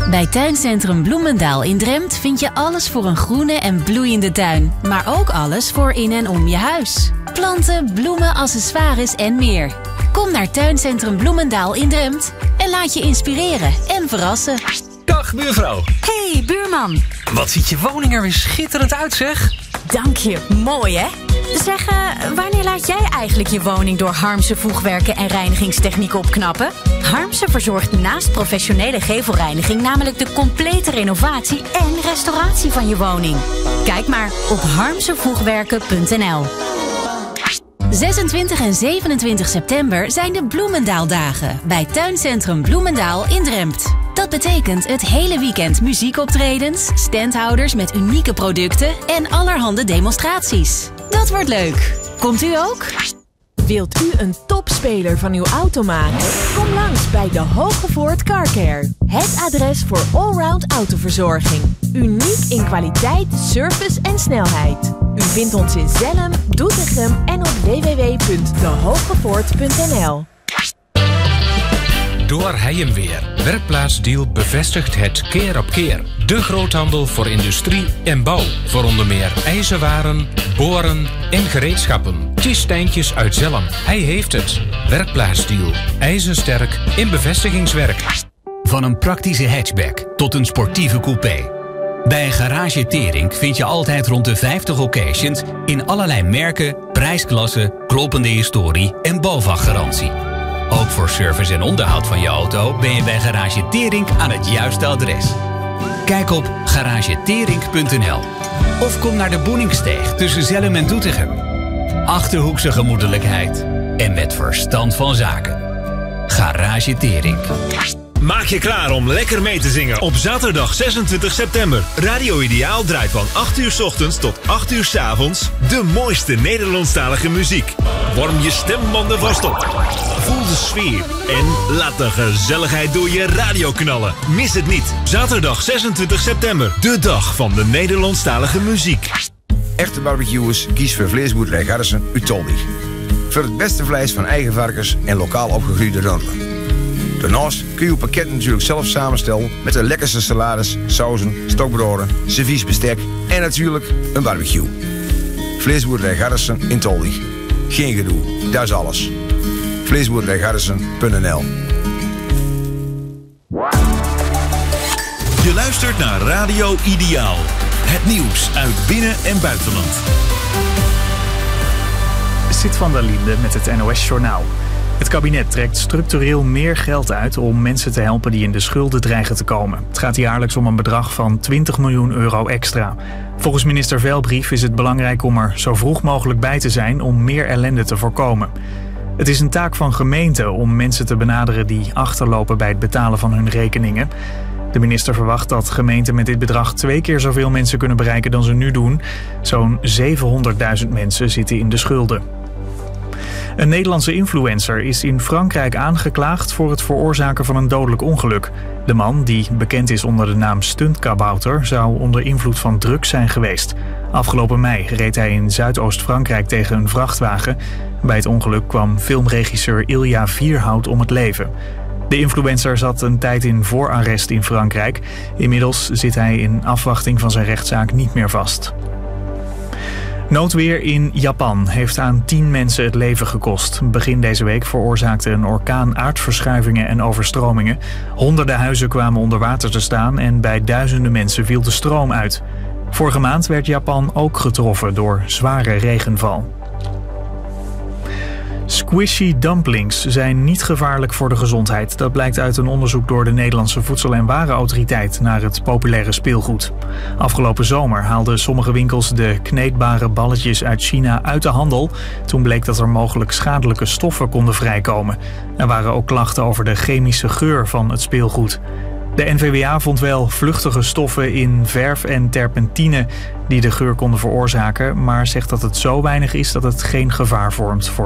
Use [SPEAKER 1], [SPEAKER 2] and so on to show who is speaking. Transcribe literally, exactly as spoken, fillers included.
[SPEAKER 1] Bij Tuincentrum Bloemendaal in Drempt vind je alles voor een groene en bloeiende tuin. Maar ook alles voor in en om je huis. Planten, bloemen, accessoires en meer. Kom naar Tuincentrum Bloemendaal in Drempt en laat je inspireren en verrassen.
[SPEAKER 2] Dag buurvrouw.
[SPEAKER 3] Hey buurman.
[SPEAKER 2] Wat ziet je woning er weer schitterend uit, zeg.
[SPEAKER 3] Dank je, mooi hè? Zeg, uh, wanneer laat jij eigenlijk je woning door Harmsen voegwerken en reinigingstechniek opknappen? Harmsen verzorgt naast professionele gevelreiniging namelijk de complete renovatie en restauratie van je woning. Kijk maar op harmsen voegwerken punt n l.
[SPEAKER 1] zesentwintig en zevenentwintig september zijn de Bloemendaaldagen bij Tuincentrum Bloemendaal in Drempt. Dat betekent het hele weekend muziekoptredens, standhouders met unieke producten en allerhande demonstraties. Dat wordt leuk. Komt u ook?
[SPEAKER 4] Wilt u een topspeler van uw auto maken? Kom langs bij de Hogevoort Carcare. Het adres voor allround autoverzorging. Uniek in kwaliteit, service en snelheid. U vindt ons in Zelhem, Doetinchem en op w w w punt de hogevoort punt n l.
[SPEAKER 5] Door Heijmweer. Werkplaatsdeal bevestigt het keer op keer. De groothandel voor industrie en bouw. Voor onder meer ijzerwaren, boren en gereedschappen. Ties Stijntjes uit Zelhem. Hij heeft het. Werkplaatsdeal. IJzersterk in bevestigingswerk.
[SPEAKER 6] Van een praktische hatchback tot een sportieve coupé. Bij Garage Teringk vind je altijd rond de vijftig occasions in allerlei merken, prijsklassen, kloppende historie en BOVAG-garantie. Ook voor service en onderhoud van je auto ben je bij Garage Teringk aan het juiste adres. Kijk op garage teringk punt n l of kom naar de Boeningsteeg tussen Zelhem en Doetinchem. Achterhoekse gemoedelijkheid en met verstand van zaken. Garage Teringk.
[SPEAKER 7] Maak je klaar om lekker mee te zingen op zaterdag zesentwintig september. Radio Ideaal draait van acht uur 's ochtends tot acht uur 's avonds de mooiste Nederlandstalige muziek. Warm je stembanden vast op. Voel de sfeer en laat de gezelligheid door je radio knallen. Mis het niet. Zaterdag zesentwintig september, de dag van de Nederlandstalige muziek.
[SPEAKER 8] Echte barbecuers kies voor vleesboerderij Garresen uit Toldig. Voor het beste vlees van eigen varkens en lokaal opgegroeide runderen. Daarnaast kun je uw pakket natuurlijk zelf samenstellen met de lekkerste salades, sauzen, stokbroden, servies bestek en natuurlijk een barbecue. Vleesboerderij Garresen in Toldig. Geen gedoe, dat is alles. vleesboerderij garresen punt n l.
[SPEAKER 7] Je luistert naar Radio Ideaal. Het nieuws uit binnen- en buitenland.
[SPEAKER 9] Sit van der Linde met het N O S-journaal. Het kabinet trekt structureel meer geld uit om mensen te helpen die in de schulden dreigen te komen. Het gaat jaarlijks om een bedrag van twintig miljoen euro extra. Volgens minister Velbrief is het belangrijk om er zo vroeg mogelijk bij te zijn om meer ellende te voorkomen. Het is een taak van gemeenten om mensen te benaderen die achterlopen bij het betalen van hun rekeningen. De minister verwacht dat gemeenten met dit bedrag twee keer zoveel mensen kunnen bereiken dan ze nu doen. Zo'n zevenhonderdduizend mensen zitten in de schulden. Een Nederlandse influencer is in Frankrijk aangeklaagd voor het veroorzaken van een dodelijk ongeluk. De man, die bekend is onder de naam Stuntkabouter, zou onder invloed van drugs zijn geweest. Afgelopen mei reed hij in Zuidoost-Frankrijk tegen een vrachtwagen. Bij het ongeluk kwam filmregisseur Ilja Vierhout om het leven. De influencer zat een tijd in voorarrest in Frankrijk. Inmiddels zit hij in afwachting van zijn rechtszaak niet meer vast. Noodweer in Japan heeft aan tien mensen het leven gekost. Begin deze week veroorzaakte een orkaan aardverschuivingen en overstromingen. Honderden huizen kwamen onder water te staan en bij duizenden mensen viel de stroom uit. Vorige maand werd Japan ook getroffen door zware regenval. Squishy dumplings zijn niet gevaarlijk voor de gezondheid. Dat blijkt uit een onderzoek door de Nederlandse Voedsel- en Warenautoriteit naar het populaire speelgoed. Afgelopen zomer haalden sommige winkels de kneedbare balletjes uit China uit de handel. Toen bleek dat er mogelijk schadelijke stoffen konden vrijkomen. Er waren ook klachten over de chemische geur van het speelgoed. De N V W A vond wel vluchtige stoffen in verf en terpentine die de geur konden veroorzaken, maar zegt dat het zo weinig is dat het geen gevaar vormt voor